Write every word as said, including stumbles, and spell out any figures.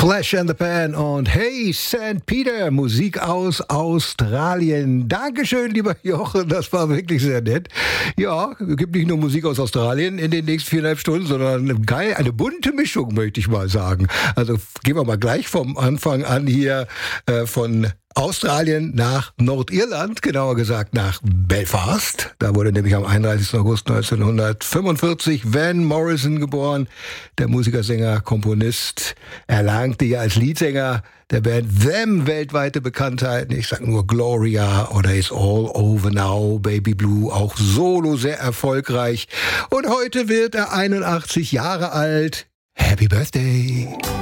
Flash and the Pan und Hey Sankt Peter, Musik aus Australien. Dankeschön, lieber Jochen, das war wirklich sehr nett. Ja, es gibt nicht nur Musik aus Australien in den nächsten viereinhalb Stunden, sondern geil, eine bunte Mischung, möchte ich mal sagen. Also gehen wir mal gleich vom Anfang an hier äh, von Australien nach Nordirland, genauer gesagt nach Belfast. Da wurde nämlich am einunddreißigsten August neunzehnhundertfünfundvierzig Van Morrison geboren. Der Musiker, Sänger, Komponist erlangte ja als Leadsänger der Band Them weltweite Bekanntheit. Ich sag nur Gloria oder It's All Over Now, Baby Blue, auch solo sehr erfolgreich. Und heute wird er einundachtzig Jahre alt. Happy Birthday!